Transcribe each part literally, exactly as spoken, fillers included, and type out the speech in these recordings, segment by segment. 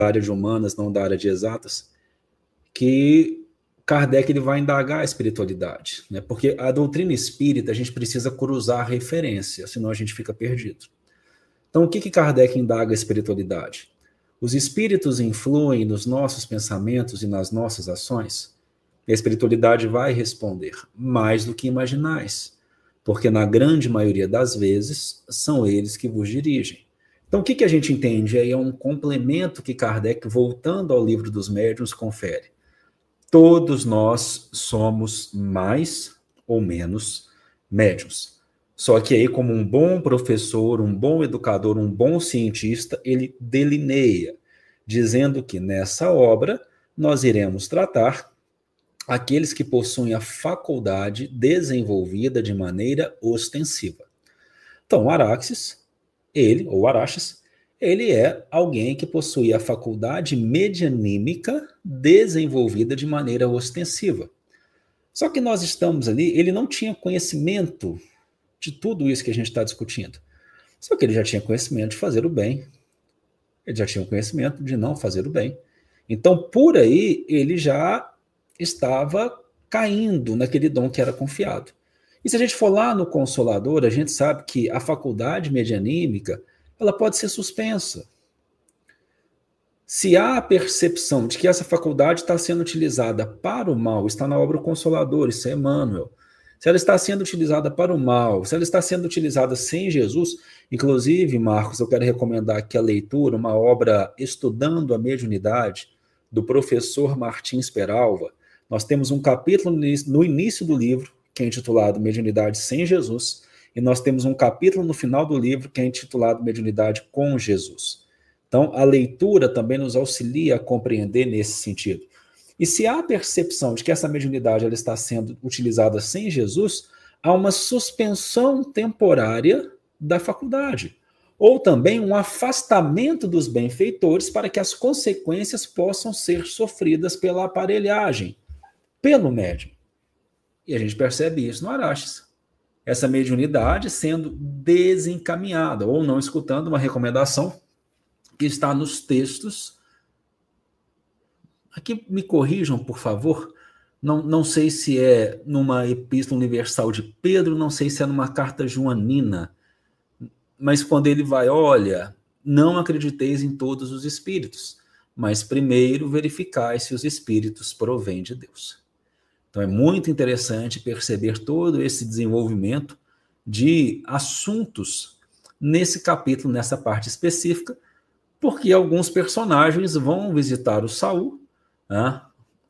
área de humanas, não da área de exatas, que Kardec ele vai indagar a espiritualidade, né? Porque a doutrina espírita a gente precisa cruzar referência, senão a gente fica perdido. Então, o que, que Kardec indaga a espiritualidade? Os espíritos influem nos nossos pensamentos e nas nossas ações? A espiritualidade vai responder, mais do que imaginais, porque na grande maioria das vezes são eles que vos dirigem. Então, o que, que a gente entende? Aí é um complemento que Kardec, voltando ao Livro dos Médiuns, confere. Todos nós somos mais ou menos médiuns. Só que aí, como um bom professor, um bom educador, um bom cientista, ele delineia, dizendo que nessa obra nós iremos tratar aqueles que possuem a faculdade desenvolvida de maneira ostensiva. Então, Araxes, ele, ou Araxes, ele é alguém que possui a faculdade medianímica desenvolvida de maneira ostensiva. Só que nós estamos ali, ele não tinha conhecimento de tudo isso que a gente está discutindo. Só que ele já tinha conhecimento de fazer o bem. Ele já tinha conhecimento de não fazer o bem. Então, por aí, ele já estava caindo naquele dom que era confiado. E se a gente for lá no Consolador, a gente sabe que a faculdade medianímica ela pode ser suspensa. Se há a percepção de que essa faculdade está sendo utilizada para o mal, está na obra O Consolador, isso é Emmanuel. Se ela está sendo utilizada para o mal, se ela está sendo utilizada sem Jesus, inclusive, Marcos, eu quero recomendar aqui a leitura, uma obra Estudando a Mediunidade, do professor Martins Peralva. Nós temos um capítulo no início do livro, que é intitulado Mediunidade sem Jesus, e nós temos um capítulo no final do livro que é intitulado Mediunidade com Jesus. Então, a leitura também nos auxilia a compreender nesse sentido. E se há a percepção de que essa mediunidade ela está sendo utilizada sem Jesus, há uma suspensão temporária da faculdade. Ou também um afastamento dos benfeitores para que as consequências possam ser sofridas pela aparelhagem, pelo médium. E a gente percebe isso no Araxes. Essa mediunidade sendo desencaminhada, ou não escutando uma recomendação que está nos textos. Aqui me corrijam, por favor. Não, não sei se é numa Epístola Universal de Pedro, não sei se é numa carta joanina, mas quando ele vai, olha, não acrediteis em todos os espíritos, mas primeiro verificai se os espíritos provêm de Deus. Então é muito interessante perceber todo esse desenvolvimento de assuntos nesse capítulo, nessa parte específica, porque alguns personagens vão visitar o Saul, né?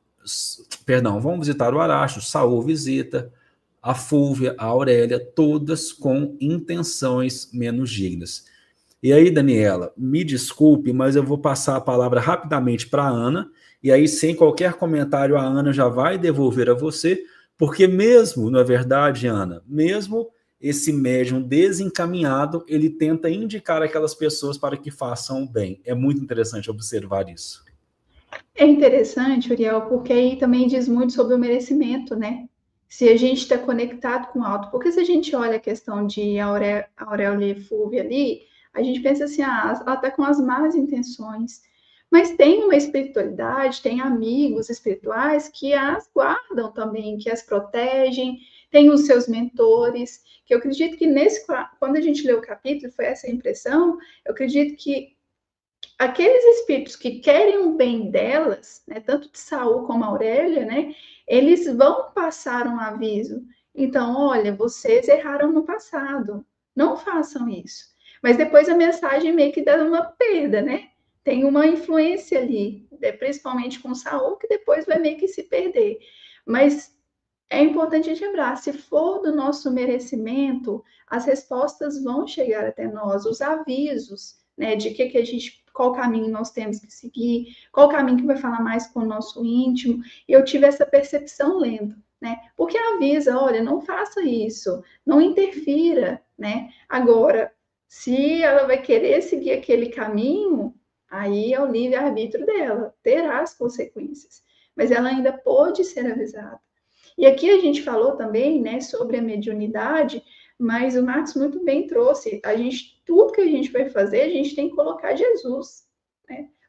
Perdão, vão visitar o Araxes, o Saul visita, a Fúvia, a Aurélia, todas com intenções menos dignas. E aí, Daniela, me desculpe, mas eu vou passar a palavra rapidamente para a Ana, e aí, sem qualquer comentário, a Ana já vai devolver a você, porque mesmo, não é verdade, Ana, mesmo esse médium desencaminhado, ele tenta indicar aquelas pessoas para que façam o bem. É muito interessante observar isso. É interessante, Uriel, porque aí também diz muito sobre o merecimento, né? Se a gente está conectado com o alto. Porque se a gente olha a questão de Aurélia e Fúvia ali, a gente pensa assim, ah, ela está com as más intenções. Mas tem uma espiritualidade, tem amigos espirituais que as guardam também, que as protegem, tem os seus mentores, que eu acredito que nesse, quando a gente leu o capítulo, foi essa a impressão, eu acredito que aqueles espíritos que querem o bem delas, né, tanto de Saul como Aurélia, né, eles vão passar um aviso. Então, olha, vocês erraram no passado, não façam isso. Mas depois a mensagem meio que dá uma perda, né? Tem uma influência ali, principalmente com Saul, que depois vai meio que se perder. Mas é importante a gente lembrar, se for do nosso merecimento, as respostas vão chegar até nós, os avisos, né, de que, que a gente, qual caminho nós temos que seguir, qual caminho que vai falar mais com o nosso íntimo. E eu tive essa percepção lendo, né? Porque avisa, olha, não faça isso, não interfira, né? Agora, se ela vai querer seguir aquele caminho, aí é o livre-arbítrio dela, terá as consequências. Mas ela ainda pode ser avisada. E aqui a gente falou também, né, sobre a mediunidade, mas o Marcos muito bem trouxe. A gente, tudo que a gente vai fazer, a gente tem que colocar Jesus, né?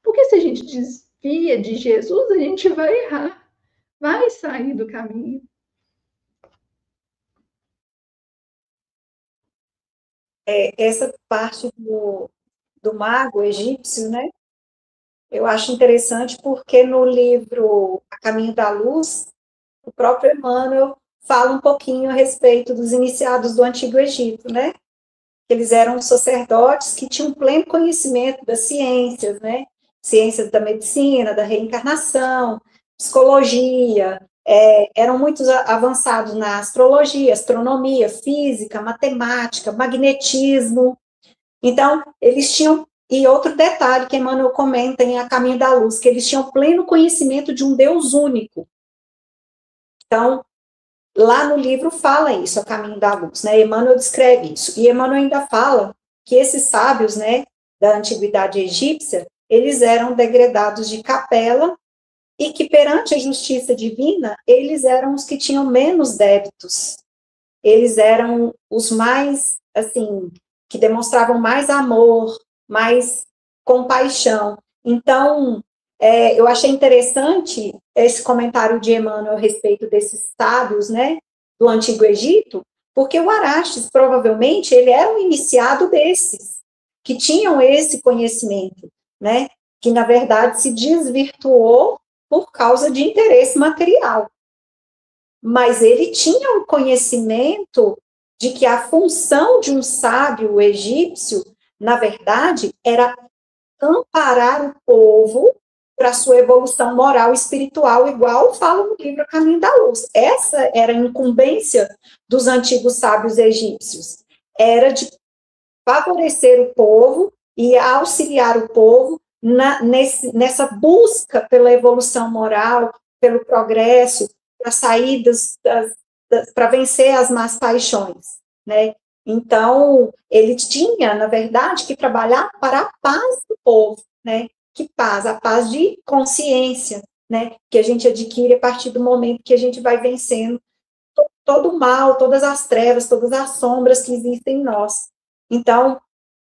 Porque se a gente desvia de Jesus, a gente vai errar, vai sair do caminho. É, essa parte do, do mago egípcio, né? Eu acho interessante porque no livro A Caminho da Luz, o próprio Emmanuel fala um pouquinho a respeito dos iniciados do Antigo Egito, né? Eles eram sacerdotes que tinham pleno conhecimento das ciências, né? Ciências da medicina, da reencarnação, psicologia, é, eram muito avançados na astrologia, astronomia, física, matemática, magnetismo. Então, eles tinham. E outro detalhe que Emmanuel comenta em A Caminho da Luz, que eles tinham pleno conhecimento de um Deus único. Então, lá no livro fala isso, A Caminho da Luz, né? Emmanuel descreve isso. E Emmanuel ainda fala que esses sábios, né, da antiguidade egípcia, eles eram degredados de capela e que perante a justiça divina, eles eram os que tinham menos débitos. Eles eram os mais, assim, que demonstravam mais amor, mais compaixão. Então, é, eu achei interessante esse comentário de Emmanuel a respeito desses sábios, né, do Antigo Egito, porque o Araxes, provavelmente, ele era um iniciado desses, que tinham esse conhecimento, né, que, na verdade, se desvirtuou por causa de interesse material. Mas ele tinha o conhecimento de que a função de um sábio egípcio, na verdade, era amparar o povo para sua evolução moral e espiritual, igual fala no livro Caminho da Luz. Essa era a incumbência dos antigos sábios egípcios, era de favorecer o povo e auxiliar o povo na, nesse, nessa busca pela evolução moral, pelo progresso, para sair das, das, das para vencer as más paixões, né? Então, ele tinha, na verdade, que trabalhar para a paz do povo, né? Que paz? A paz de consciência, né? Que a gente adquire a partir do momento que a gente vai vencendo todo o mal, todas as trevas, todas as sombras que existem em nós. Então,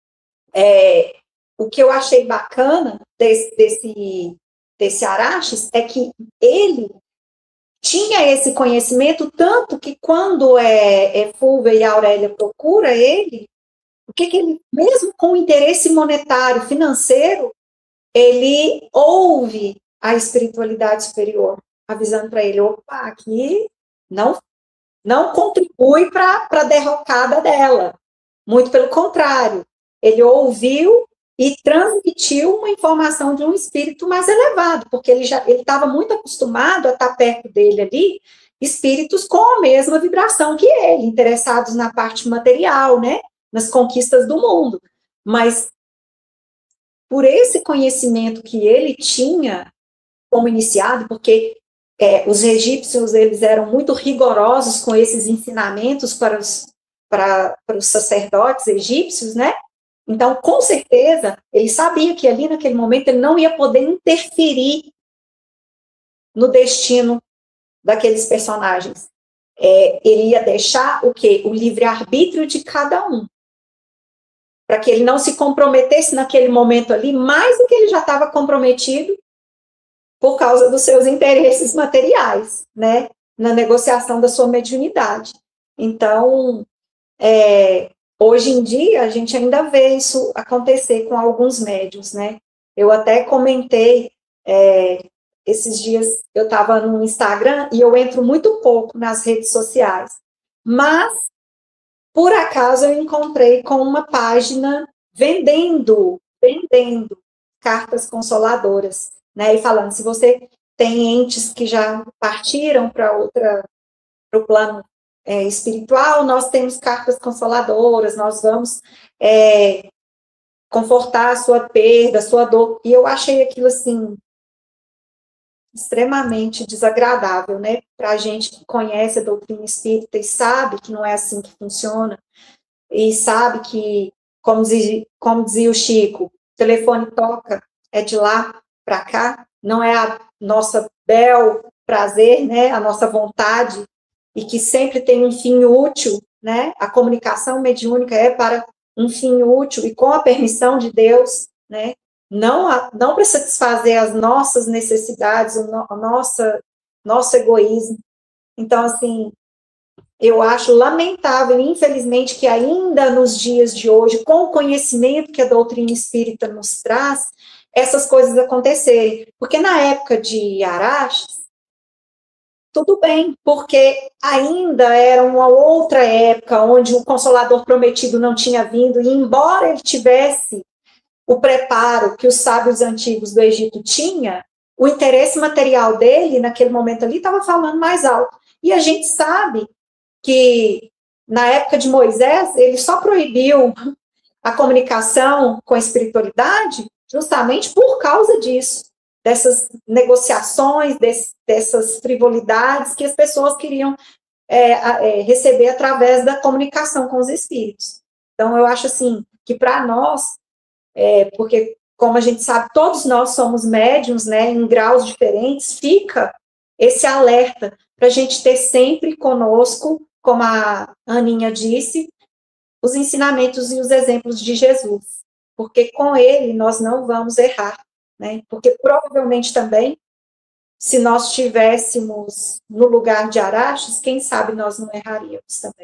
é, o que eu achei bacana desse, desse, desse Araxes é que ele tinha esse conhecimento, tanto que quando é, é Fúvia e Aurélia procura ele, o que, que ele, mesmo com interesse monetário, financeiro, ele ouve a espiritualidade superior, avisando para ele, opa, aqui não, não contribui para a derrocada dela. Muito pelo contrário, ele ouviu e transmitiu uma informação de um espírito mais elevado, porque ele já ele estava muito acostumado a estar perto dele ali, espíritos com a mesma vibração que ele, interessados na parte material, né, nas conquistas do mundo. Mas por esse conhecimento que ele tinha como iniciado, porque é, os egípcios eles eram muito rigorosos com esses ensinamentos para os, para, para os sacerdotes egípcios, né? Então, com certeza, ele sabia que ali naquele momento ele não ia poder interferir no destino daqueles personagens. É, ele ia deixar o quê? O livre-arbítrio de cada um. Para que ele não se comprometesse naquele momento ali, mais do que ele já estava comprometido por causa dos seus interesses materiais, né? Na negociação da sua mediunidade. Então, é, hoje em dia, a gente ainda vê isso acontecer com alguns médiuns, né? Eu até comentei, é, esses dias eu estava no Instagram e eu entro muito pouco nas redes sociais, mas, por acaso, eu encontrei com uma página vendendo, vendendo cartas consoladoras, né? E falando, se você tem entes que já partiram para outra, para o plano É, espiritual, nós temos cartas consoladoras, nós vamos é, confortar a sua perda, a sua dor, e eu achei aquilo assim extremamente desagradável, né, para a gente que conhece a doutrina espírita e sabe que não é assim que funciona, e sabe que, como dizia, como dizia o Chico, o telefone toca, é de lá para cá, não é a nossa bel prazer, né, a nossa vontade, e que sempre tem um fim útil, né? A comunicação mediúnica é para um fim útil e com a permissão de Deus, né? não, não para satisfazer as nossas necessidades, o, no, a nossa, nosso egoísmo. Então, assim, eu acho lamentável, infelizmente, que ainda nos dias de hoje, com o conhecimento que a doutrina espírita nos traz, essas coisas acontecerem. Porque na época de Araxes, tudo bem, porque ainda era uma outra época onde o Consolador Prometido não tinha vindo, e embora ele tivesse o preparo que os sábios antigos do Egito tinham, o interesse material dele, naquele momento ali, estava falando mais alto. E a gente sabe que, na época de Moisés, ele só proibiu a comunicação com a espiritualidade justamente por causa disso, dessas negociações, desse, dessas frivolidades que as pessoas queriam é, é, receber através da comunicação com os espíritos. Então, eu acho assim, que para nós, é, porque, como a gente sabe, todos nós somos médiums, né, em graus diferentes, fica esse alerta para a gente ter sempre conosco, como a Aninha disse, os ensinamentos e os exemplos de Jesus, porque com ele nós não vamos errar, né? Porque provavelmente também, se nós estivéssemos no lugar de Araxes, quem sabe nós não erraríamos também.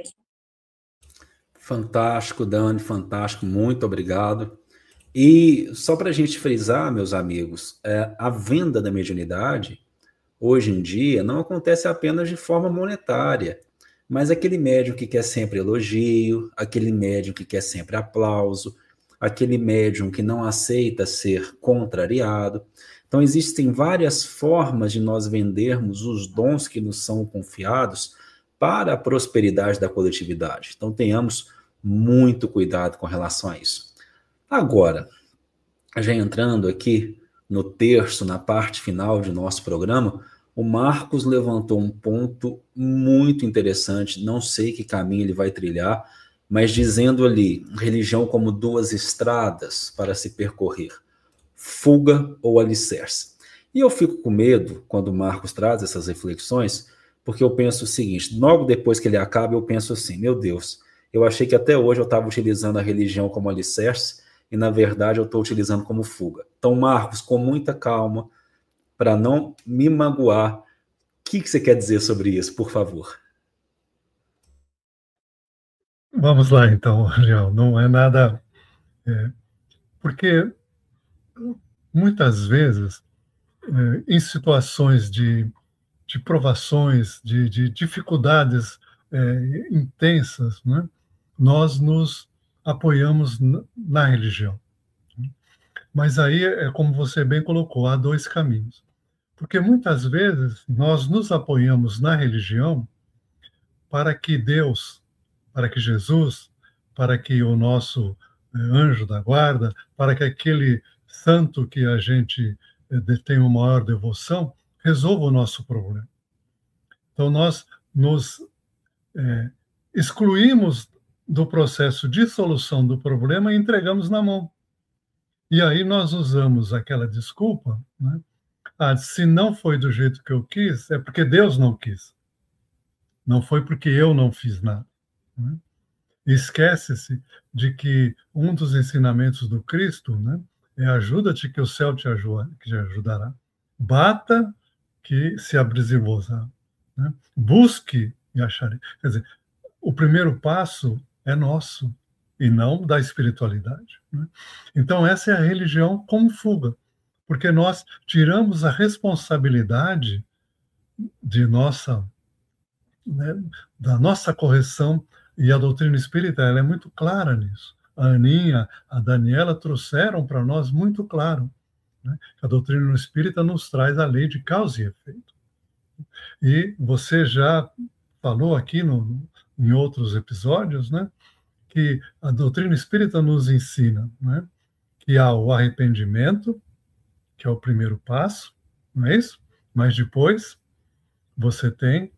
Fantástico, Dani, fantástico, muito obrigado. E só para a gente frisar, meus amigos, é, a venda da mediunidade, hoje em dia, não acontece apenas de forma monetária, mas aquele médium que quer sempre elogio, aquele médium que quer sempre aplauso, aquele médium que não aceita ser contrariado. Então, existem várias formas de nós vendermos os dons que nos são confiados para a prosperidade da coletividade. Então, tenhamos muito cuidado com relação a isso. Agora, já entrando aqui no terço, na parte final de nosso programa, o Marcos levantou um ponto muito interessante, não sei que caminho ele vai trilhar, mas dizendo ali, religião como duas estradas para se percorrer, fuga ou alicerce. E eu fico com medo quando o Marcos traz essas reflexões, porque eu penso o seguinte, logo depois que ele acaba, eu penso assim, meu Deus, eu achei que até hoje eu estava utilizando a religião como alicerce, e na verdade eu estou utilizando como fuga. Então, Marcos, com muita calma, para não me magoar, o que, que você quer dizer sobre isso, por favor? Vamos lá, então, Ariel. Não é nada... É, porque muitas vezes, é, em situações de, de provações, de, de dificuldades é, intensas, né, nós nos apoiamos na, na religião. Mas aí, é como você bem colocou, há dois caminhos. Porque muitas vezes nós nos apoiamos na religião para que Deus, para que Jesus, para que o nosso anjo da guarda, para que aquele santo que a gente tem uma maior devoção, resolva o nosso problema. Então, nós nos é, excluímos do processo de solução do problema e entregamos na mão. E aí nós usamos aquela desculpa, né? Ah, se não foi do jeito que eu quis, é porque Deus não quis. Não foi porque eu não fiz nada. Né? Esquece-se de que um dos ensinamentos do Cristo, né, é ajuda-te que o céu te ajudará. Bata que se abrirá. Né? Busque e acharei. Quer dizer, o primeiro passo é nosso e não da espiritualidade. Né? Então, essa é a religião como fuga, porque nós tiramos a responsabilidade de nossa, né, da nossa correção, e a doutrina espírita ela é muito clara nisso. A Aninha, a Daniela trouxeram para nós muito claro, né? A doutrina espírita nos traz a lei de causa e efeito. E você já falou aqui no, em outros episódios, né, que a doutrina espírita nos ensina, né, que há o arrependimento, que é o primeiro passo, não é isso? Mas depois você tem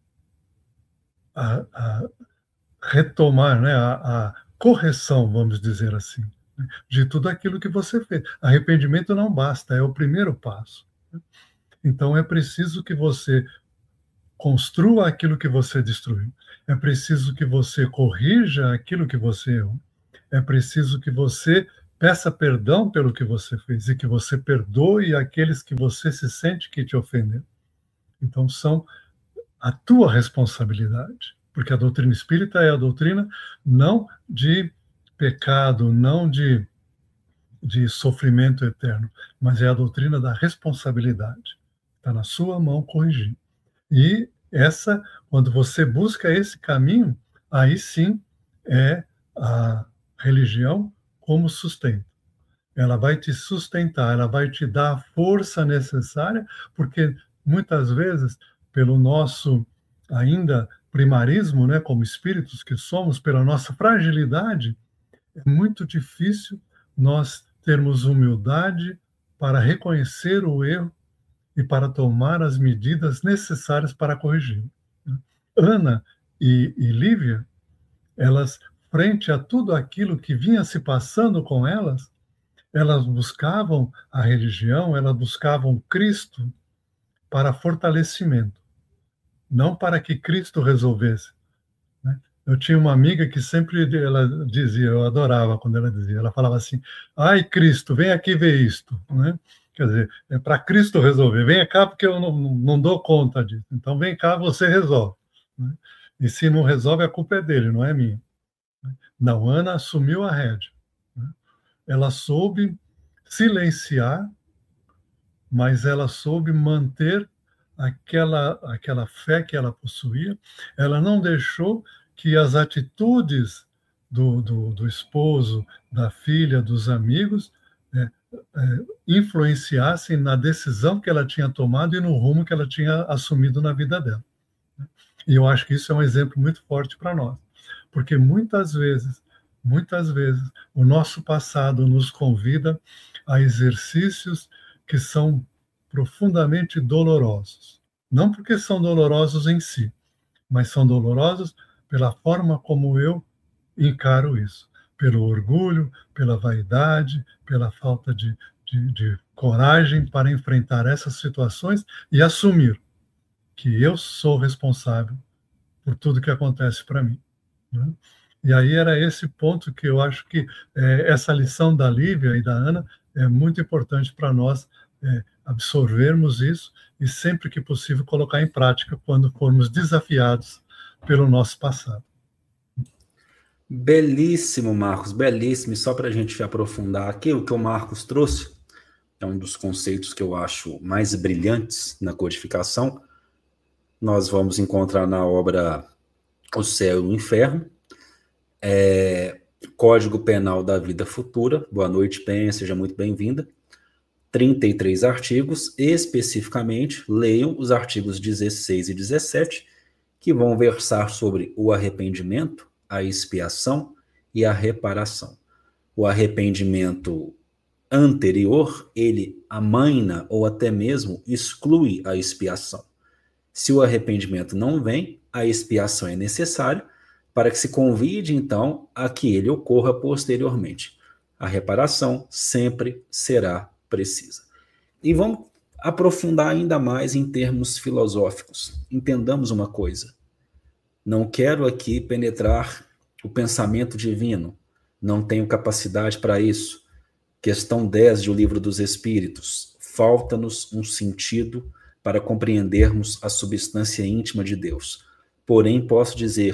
a, a retomar, né, a, a correção, vamos dizer assim, né, de tudo aquilo que você fez. Arrependimento não basta, é o primeiro passo. Né? Então é preciso que você construa aquilo que você destruiu. É preciso que você corrija aquilo que você errou. É preciso que você peça perdão pelo que você fez e que você perdoe aqueles que você se sente que te ofenderam. Então, são a tua responsabilidade, porque a doutrina espírita é a doutrina não de pecado, não de, de sofrimento eterno, mas é a doutrina da responsabilidade. Está na sua mão corrigir. E essa, quando você busca esse caminho, aí sim é a religião como sustento. Ela vai te sustentar, ela vai te dar a força necessária, porque muitas vezes, pelo nosso ainda primarismo, né, como espíritos que somos, pela nossa fragilidade, é muito difícil nós termos humildade para reconhecer o erro e para tomar as medidas necessárias para corrigir. Ana e, e Lívia, elas, frente a tudo aquilo que vinha se passando com elas, elas buscavam a religião, elas buscavam Cristo para fortalecimento, não para que Cristo resolvesse. Né? Eu tinha uma amiga que sempre ela dizia, eu adorava quando ela dizia, ela falava assim, ai Cristo, vem aqui ver isto, né? Quer dizer, é para Cristo resolver, vem cá porque eu não, não dou conta disso, então vem cá, você resolve. Né? E se não resolve, a culpa é dele, não é minha. Não, Ana assumiu a rédea. Né? Ela soube silenciar, mas ela soube manter aquela, aquela fé que ela possuía. Ela não deixou que as atitudes do, do, do esposo, da filha, dos amigos, é, é, influenciassem na decisão que ela tinha tomado e no rumo que ela tinha assumido na vida dela. E eu acho que isso é um exemplo muito forte para nós, porque muitas vezes, muitas vezes, o nosso passado nos convida a exercícios que são profundamente dolorosos. Não porque são dolorosos em si, mas são dolorosos pela forma como eu encaro isso. Pelo orgulho, pela vaidade, pela falta de, de, de coragem para enfrentar essas situações e assumir que eu sou responsável por tudo que acontece para mim. Né? E aí era esse ponto que eu acho que é, essa lição da Lívia e da Ana é muito importante para nós é, absorvermos isso e sempre que possível colocar em prática quando formos desafiados pelo nosso passado. Belíssimo, Marcos, belíssimo. E só para a gente aprofundar aqui, o que o Marcos trouxe é um dos conceitos que eu acho mais brilhantes na codificação. Nós vamos encontrar na obra O Céu e o Inferno, é, Código Penal da Vida Futura. Boa noite, Penha, seja muito bem-vinda. trinta e três artigos, especificamente, leiam os artigos dezesseis e dezessete, que vão versar sobre o arrependimento, a expiação e a reparação. O arrependimento anterior, ele amaina ou até mesmo exclui a expiação. Se o arrependimento não vem, a expiação é necessária para que se convide, então, a que ele ocorra posteriormente. A reparação sempre será precisa. E vamos aprofundar ainda mais em termos filosóficos. Entendamos uma coisa. Não quero aqui penetrar o pensamento divino. Não tenho capacidade para isso. Questão dez de O Livro dos Espíritos. Falta-nos um sentido para compreendermos a substância íntima de Deus. Porém, posso dizer,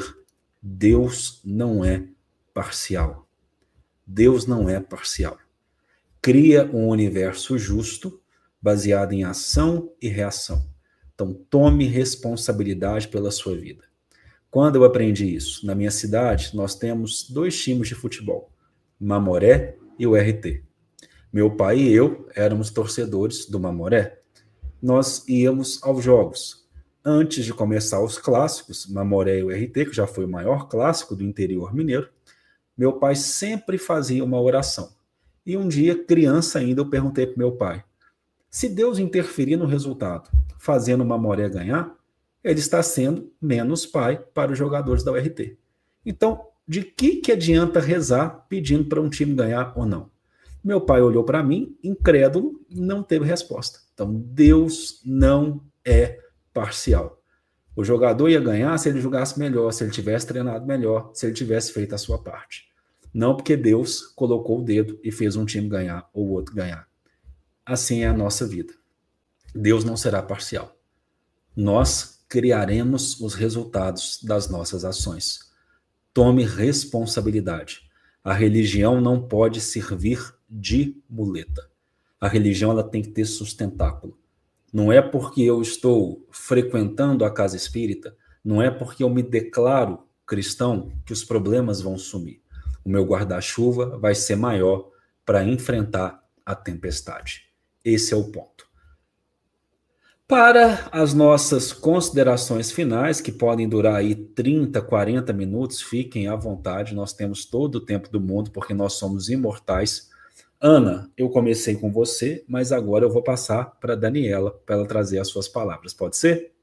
Deus não é parcial. Deus não é parcial. Cria um universo justo, baseado em ação e reação. Então, tome responsabilidade pela sua vida. Quando eu aprendi isso? Na minha cidade, nós temos dois times de futebol, Mamoré e o R T. Meu pai e eu éramos torcedores do Mamoré. Nós íamos aos jogos. Antes de começar os clássicos, Mamoré e o R T, que já foi o maior clássico do interior mineiro, meu pai sempre fazia uma oração. E um dia, criança ainda, eu perguntei para meu pai, se Deus interferir no resultado, fazendo o Mamoré ganhar, ele está sendo menos pai para os jogadores da U R T. Então, de que, que adianta rezar pedindo para um time ganhar ou não? Meu pai olhou para mim, incrédulo, e não teve resposta. Então, Deus não é parcial. O jogador ia ganhar se ele jogasse melhor, se ele tivesse treinado melhor, se ele tivesse feito a sua parte. Não porque Deus colocou o dedo e fez um time ganhar ou o outro ganhar. Assim é a nossa vida. Deus não será parcial. Nós criaremos os resultados das nossas ações. Tome responsabilidade. A religião não pode servir de muleta. A religião ela tem que ter sustentáculo. Não é porque eu estou frequentando a casa espírita, não é porque eu me declaro cristão que os problemas vão sumir. O meu guarda-chuva vai ser maior para enfrentar a tempestade. Esse é o ponto. Para as nossas considerações finais, que podem durar aí trinta, quarenta minutos, fiquem à vontade, nós temos todo o tempo do mundo, porque nós somos imortais. Ana, eu comecei com você, mas agora eu vou passar para a Daniela, para ela trazer as suas palavras. Pode ser?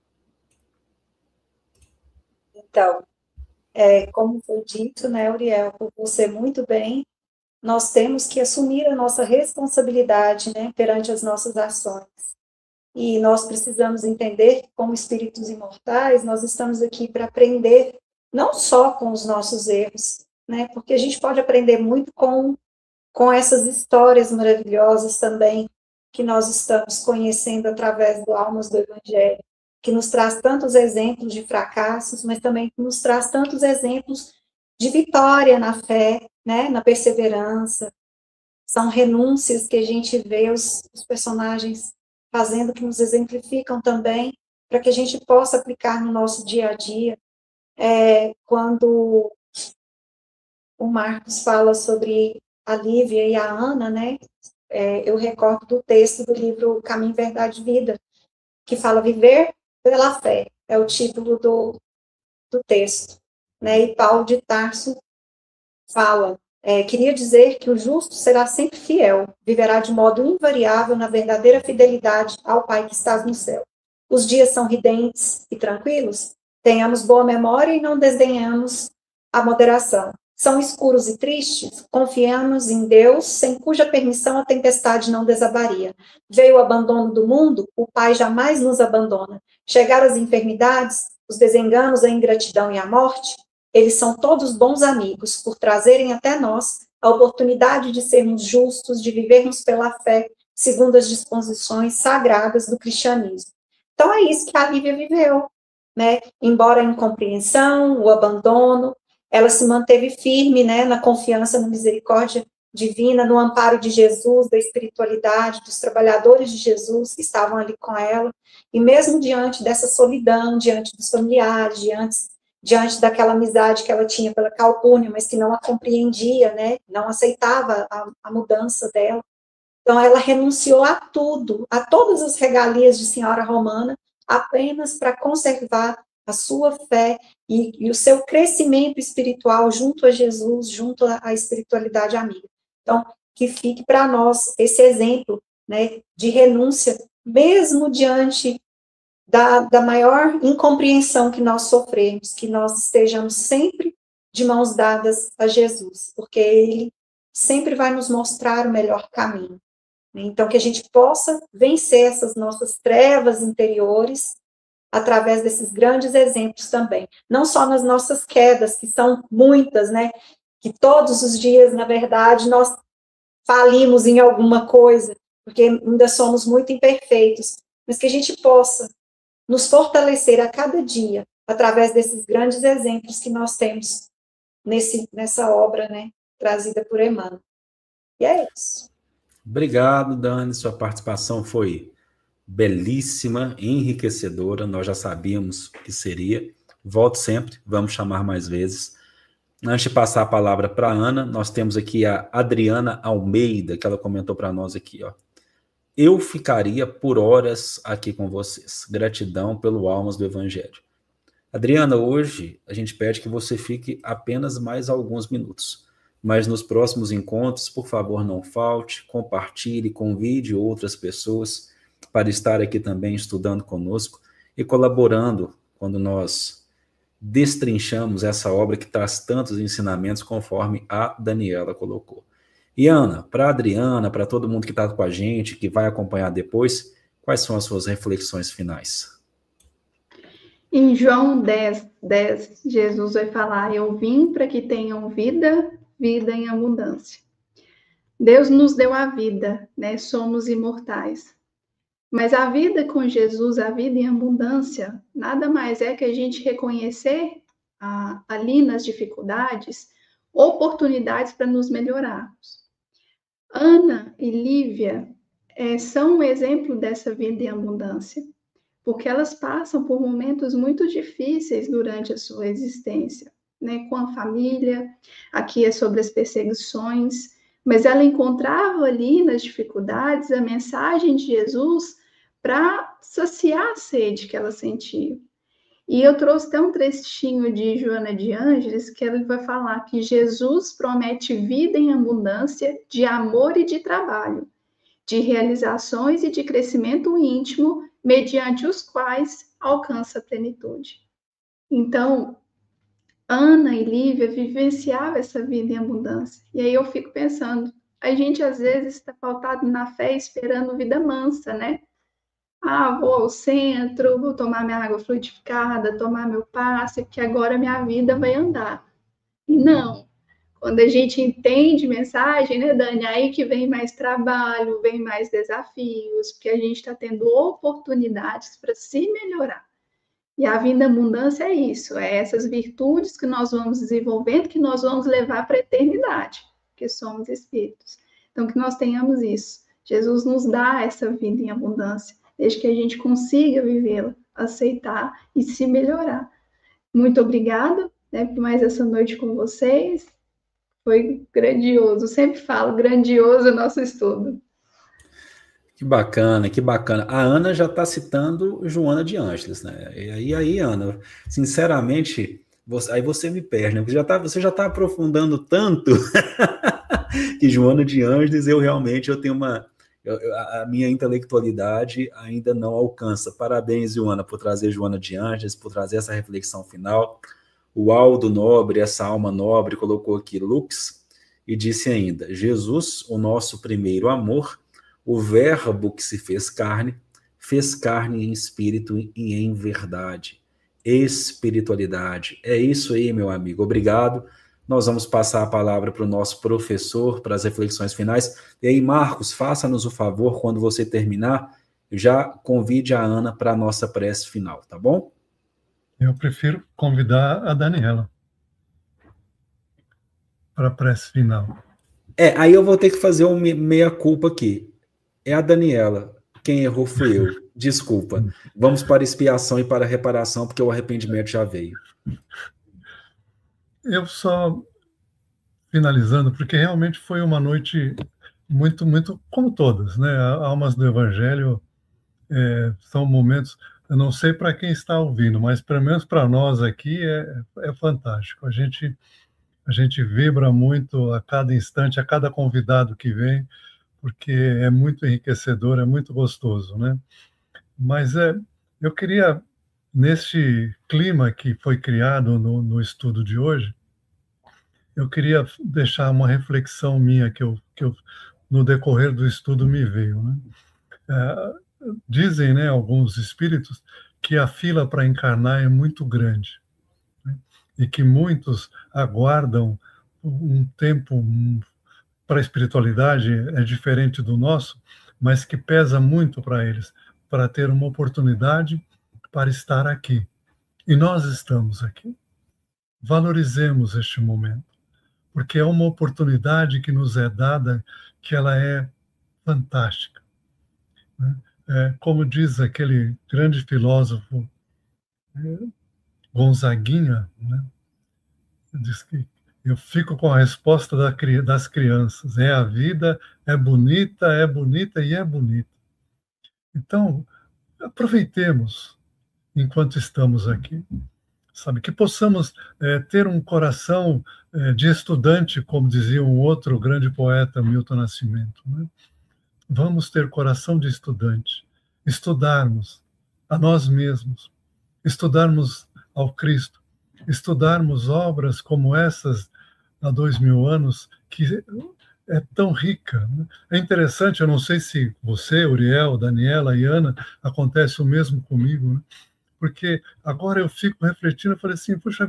Então, é, como foi dito, né, Uriel, por você muito bem, nós temos que assumir a nossa responsabilidade, né, perante as nossas ações. E nós precisamos entender que, como espíritos imortais, nós estamos aqui para aprender não só com os nossos erros, né, porque a gente pode aprender muito com, com essas histórias maravilhosas também que nós estamos conhecendo através do Almas do Evangelho, que nos traz tantos exemplos de fracassos, mas também que nos traz tantos exemplos de vitória na fé, né, na perseverança. São renúncias que a gente vê os, os personagens fazendo, que nos exemplificam também, para que a gente possa aplicar no nosso dia a dia. É, quando o Marcos fala sobre a Lívia e a Ana, né, é, eu recordo do texto do livro Caminho, Verdade e Vida, que fala viver pela fé, é o título do, do texto, né, e Paulo de Tarso fala, é, queria dizer que o justo será sempre fiel, viverá de modo invariável na verdadeira fidelidade ao Pai que estás no céu. Os dias são ridentes e tranquilos, tenhamos boa memória e não desdenhamos a moderação. São escuros e tristes, confiamos em Deus, sem cuja permissão a tempestade não desabaria. Veio o abandono do mundo, o Pai jamais nos abandona. Chegaram as enfermidades, os desenganos, a ingratidão e a morte, eles são todos bons amigos, por trazerem até nós a oportunidade de sermos justos, de vivermos pela fé, segundo as disposições sagradas do cristianismo. Então é isso que a Lívia viveu, né? Embora a incompreensão, o abandono, ela se manteve firme, né, na confiança, na misericórdia divina, no amparo de Jesus, da espiritualidade, dos trabalhadores de Jesus que estavam ali com ela, e mesmo diante dessa solidão, diante dos familiares, diante, diante daquela amizade que ela tinha pela Calpurnia, mas que não a compreendia, né, não aceitava a, a mudança dela, então ela renunciou a tudo, a todas as regalias de senhora romana, apenas para conservar a sua fé e, e o seu crescimento espiritual junto a Jesus, junto à espiritualidade amiga. Então, que fique para nós esse exemplo, né, de renúncia, mesmo diante da, da maior incompreensão que nós sofremos, que nós estejamos sempre de mãos dadas a Jesus, porque Ele sempre vai nos mostrar o melhor caminho. Então, que a gente possa vencer essas nossas trevas interiores, através desses grandes exemplos também. Não só nas nossas quedas, que são muitas, né? Que todos os dias, na verdade, nós falimos em alguma coisa, porque ainda somos muito imperfeitos, mas que a gente possa nos fortalecer a cada dia, através desses grandes exemplos que nós temos nesse, nessa obra, né? Trazida por Emmanuel. E é isso. Obrigado, Dani, sua participação foi belíssima, enriquecedora, nós já sabíamos que seria. Volto sempre, vamos chamar mais vezes. Antes de passar a palavra para a Ana, nós temos aqui a Adriana Almeida, que ela comentou para nós aqui, ó. Eu ficaria por horas aqui com vocês. Gratidão pelo Almas do Evangelho. Adriana, hoje a gente pede que você fique apenas mais alguns minutos, mas nos próximos encontros, por favor, não falte, compartilhe, convide outras pessoas para estar aqui também estudando conosco e colaborando quando nós destrinchamos essa obra que traz tantos ensinamentos conforme a Daniela colocou. E Ana, para a Adriana, para todo mundo que está com a gente, que vai acompanhar depois, quais são as suas reflexões finais? Em João dez, dez, Jesus vai falar, eu vim para que tenham vida vida em abundância. Deus nos deu a vida, né? Somos imortais. Mas a vida com Jesus, a vida em abundância, nada mais é que a gente reconhecer ah, ali nas dificuldades oportunidades para nos melhorarmos. Ana e Lívia é, são um exemplo dessa vida em abundância, porque elas passam por momentos muito difíceis durante a sua existência, né? Com a família, aqui é sobre as perseguições, mas ela encontrava ali nas dificuldades a mensagem de Jesus para saciar a sede que ela sentia. E eu trouxe até um trechinho de Joana de Ângeles, que ela vai falar que Jesus promete vida em abundância de amor e de trabalho, de realizações e de crescimento íntimo, mediante os quais alcança a plenitude. Então, Ana e Lívia vivenciavam essa vida em abundância. E aí eu fico pensando, a gente às vezes está pautado na fé esperando vida mansa, né? Ah, vou ao centro, vou tomar minha água fluidificada, tomar meu passe, porque agora minha vida vai andar. E não. Quando a gente entende mensagem, né, Dani? Aí que vem mais trabalho, vem mais desafios, porque a gente está tendo oportunidades para se melhorar. E a vida em abundância é isso, é essas virtudes que nós vamos desenvolvendo, que nós vamos levar para a eternidade, porque somos espíritos. Então, que nós tenhamos isso. Jesus nos dá essa vida em abundância, desde que a gente consiga vivê-la, aceitar e se melhorar. Muito obrigada, né, por mais essa noite com vocês. Foi grandioso, sempre falo, grandioso o nosso estudo. Que bacana, que bacana. A Ana já está citando Joana de Ângeles, né? E aí, aí, Ana, sinceramente, você, aí você me perde, né? Porque já tá, você já está aprofundando tanto que Joana de Ângeles, eu realmente eu tenho uma... Eu, a minha intelectualidade ainda não alcança. Parabéns, Joana, por trazer Joana de Ângeles, por trazer essa reflexão final. O Aldo Nobre, essa alma nobre, colocou aqui Lux e disse ainda, Jesus, o nosso primeiro amor, o verbo que se fez carne, fez carne em espírito e em verdade. Espiritualidade. É isso aí, meu amigo. Obrigado. Nós vamos passar a palavra para o nosso professor, para as reflexões finais. E aí, Marcos, faça-nos o favor, quando você terminar, já convide a Ana para a nossa prece final, tá bom? Eu prefiro convidar a Daniela para a prece final. É, aí eu vou ter que fazer uma meia-culpa aqui. É a Daniela. Quem errou fui eu. Desculpa. Vamos para a expiação e para a reparação, porque o arrependimento já veio. Eu só, finalizando, porque realmente foi uma noite muito, muito, como todas, né? Almas do Evangelho é, são momentos, eu não sei para quem está ouvindo, mas pelo menos para nós aqui é, é fantástico. A gente, a gente vibra muito a cada instante, a cada convidado que vem, porque é muito enriquecedor, é muito gostoso, né? Mas é, eu queria, nesse clima que foi criado no, no estudo de hoje, eu queria deixar uma reflexão minha que, eu, que eu, no decorrer do estudo me veio, né? É, dizem, né, alguns espíritos que a fila para encarnar é muito grande, né? E que muitos aguardam um tempo para a espiritualidade é diferente do nosso, mas que pesa muito para eles, para ter uma oportunidade para estar aqui. E nós estamos aqui. Valorizemos este momento, porque é uma oportunidade que nos é dada, que ela é fantástica, né? É, como diz aquele grande filósofo é, Gonzaguinha, né? Diz que eu fico com a resposta da, das crianças. É a vida, é bonita, é bonita e é bonita. Então, aproveitemos enquanto estamos aqui. Sabe, que possamos é, ter um coração é, de estudante, como dizia um outro grande poeta, Milton Nascimento, né? Vamos ter coração de estudante, estudarmos a nós mesmos, estudarmos ao Cristo, estudarmos obras como essas há dois mil anos, que é tão rica, né? É interessante, eu não sei se você, Uriel, Daniela e Ana, acontece o mesmo comigo, né? Porque agora eu fico refletindo, eu falei assim, puxa vida,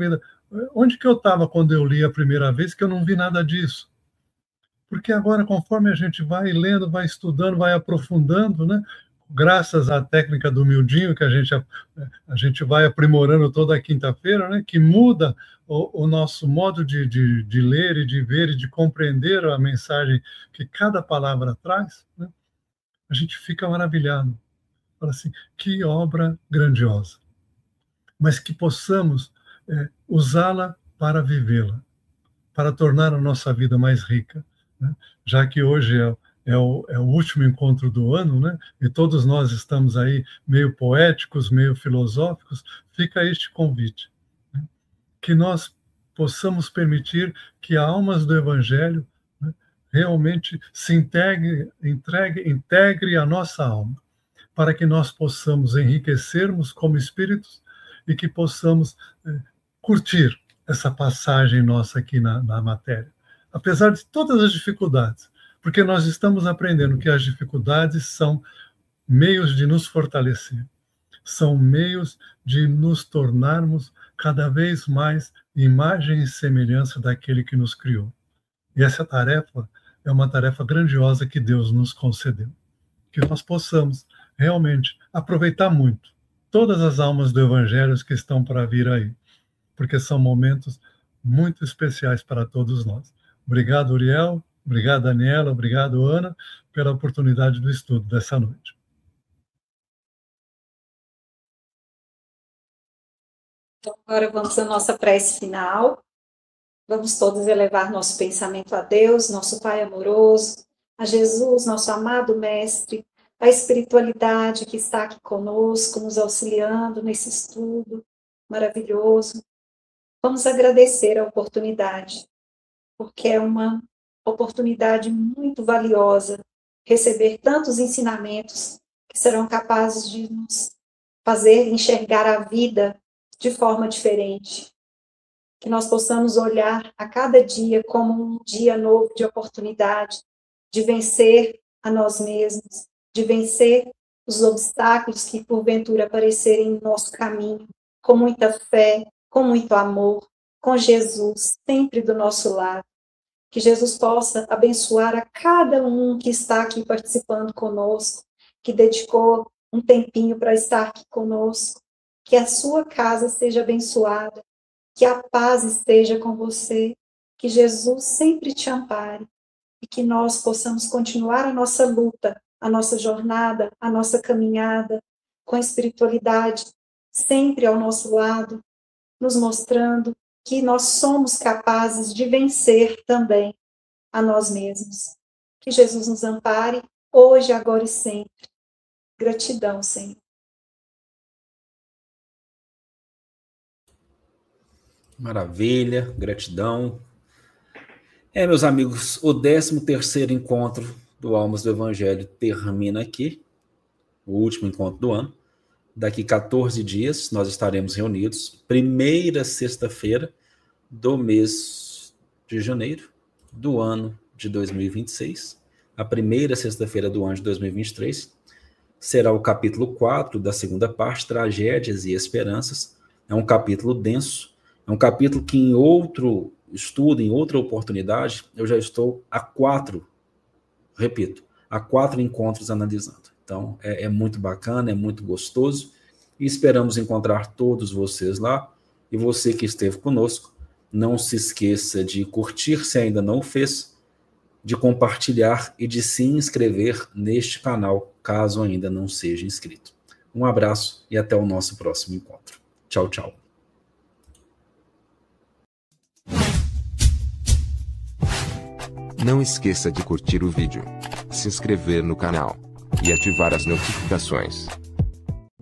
onde que eu estava quando eu li a primeira vez que eu não vi nada disso? Porque agora, conforme a gente vai lendo, vai estudando, vai aprofundando, né? Graças à técnica do miudinho, que a gente, a, a gente vai aprimorando toda quinta-feira, né? Que muda o, o nosso modo de, de, de ler e de ver e de compreender a mensagem que cada palavra traz, né? A gente fica maravilhado. Fala assim, que obra grandiosa. Mas que possamos é, usá-la para vivê-la, para tornar a nossa vida mais rica, né? Já que hoje é, é, o, é o último encontro do ano, né? E todos nós estamos aí meio poéticos, meio filosóficos, fica este convite, né? Que nós possamos permitir que almas do Evangelho, né, realmente se integre, entregue, integre a nossa alma, para que nós possamos enriquecermos como espíritos e que possamos eh, curtir essa passagem nossa aqui na, na matéria, apesar de todas as dificuldades, porque nós estamos aprendendo que as dificuldades são meios de nos fortalecer, são meios de nos tornarmos cada vez mais imagem e semelhança daquele que nos criou. E essa tarefa é uma tarefa grandiosa que Deus nos concedeu, que nós possamos realmente aproveitar muito todas as almas do Evangelho que estão para vir aí, porque são momentos muito especiais para todos nós. Obrigado, Uriel, obrigado, Daniela, obrigado, Ana, pela oportunidade do estudo dessa noite. Então, agora vamos à nossa prece final. Vamos todos elevar nosso pensamento a Deus, nosso Pai amoroso, a Jesus, nosso amado Mestre, a espiritualidade que está aqui conosco, nos auxiliando nesse estudo maravilhoso. Vamos agradecer a oportunidade, porque é uma oportunidade muito valiosa receber tantos ensinamentos que serão capazes de nos fazer enxergar a vida de forma diferente. Que nós possamos olhar a cada dia como um dia novo de oportunidade, de vencer a nós mesmos, de vencer os obstáculos que porventura aparecerem em nosso caminho, com muita fé, com muito amor, com Jesus sempre do nosso lado. Que Jesus possa abençoar a cada um que está aqui participando conosco, que dedicou um tempinho para estar aqui conosco. Que a sua casa seja abençoada, que a paz esteja com você, que Jesus sempre te ampare e que nós possamos continuar a nossa luta, a nossa jornada, a nossa caminhada com a espiritualidade sempre ao nosso lado, nos mostrando que nós somos capazes de vencer também a nós mesmos. Que Jesus nos ampare hoje, agora e sempre. Gratidão, Senhor. Maravilha, gratidão. É, meus amigos, o décimo terceiro encontro do Almas do Evangelho termina aqui, o último encontro do ano. Daqui quatorze dias nós estaremos reunidos, primeira sexta-feira do mês de janeiro do ano de dois mil e vinte e seis. A primeira sexta-feira do ano de dois mil e vinte e três será o capítulo quatro da segunda parte, Tragédias e Esperanças. É um capítulo denso, é um capítulo que em outro estudo, em outra oportunidade, eu já estou há quatro, repito, há quatro encontros analisando. Então, é, é muito bacana, é muito gostoso, e esperamos encontrar todos vocês lá. E você que esteve conosco, não se esqueça de curtir, se ainda não o fez, de compartilhar e de se inscrever neste canal, caso ainda não seja inscrito. Um abraço e até o nosso próximo encontro. Tchau, tchau. Não esqueça de curtir o vídeo, se inscrever no canal e ativar as notificações.